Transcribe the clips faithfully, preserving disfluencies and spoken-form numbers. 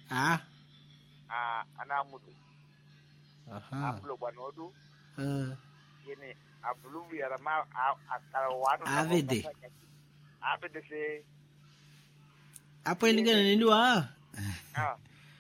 Ah. Ah, ana mudu. Aha. Ablo banodu. Eh. Yene ablu ya ma akarawana. Avede. Avede se. Apo eligana niliwa. Ah.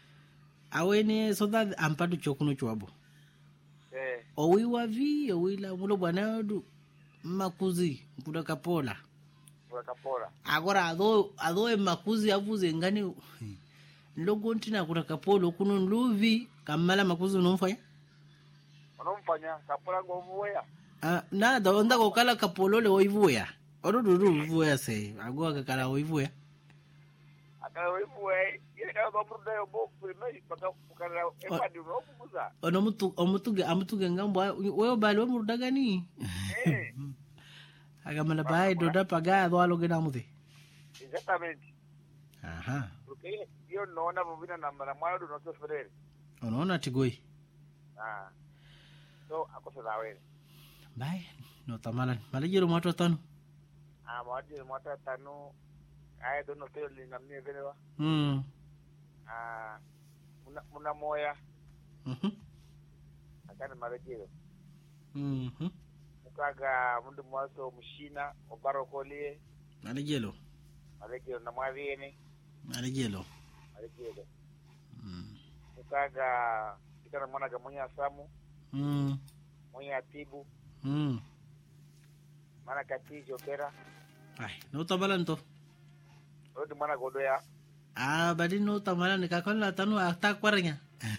Awene soda ampadu chokuno chwabo. Eh. Owi wavi, owi la mulo banodu. Makuzi, kuda kapola. Kuda kapola. Agora ado ado e makuzi avuze ngani. Logo ntina kuda kapolo kuno nluvi kamala makuzi unomfanya? Unomfanya kapola ngovuya. Ah, nada onda kokala kapolo le oivuya. Oro duru uvuya se. Agora kakala oivuya. Akala oivuya. Yene kala baburuda yo bo primeiro paka kukala epadi no kubuza. Ono mutu omutuge amutuge ngambo wewe bali wemuruda gani? Eh. Agamala bai doda paga ado alo gena mude. Exatamente. Aha. Porque yo no na bobina na mara mara do nosso frere. Unaona tigoi. Ah. So akosa dawe. Bai, no tamalan. Malejero mato tano. Ah, maji mata tano. Ai do no teo linamni velewa. Mm. Ah, una una moya. Mhm. Akana malejero. Mhm. Mukaga mundu mwaso mushina obarokolie. Malejero. Malejero na mwavieni. Malejero. Malejero. Mm. Mukaga ikana mwana ga munya samu. Mm. Munya tibu. Mm. Mana kati opera. Ai, no tamalan to. Odi mana godoya. Ah, badi no tamalan ka kolla tanu ata kwarnya.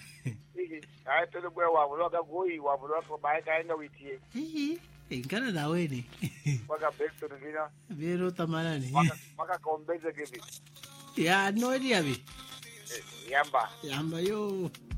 Ai todo bwe wa bulo ga goyi wa bulo ko bai ka nga witie. Hihi, ingana dawe ni. Waka beto ndina. Biro tamalani. Maka maka kombeza gibi. Ya no dia bi. Yamba. Yamba yo.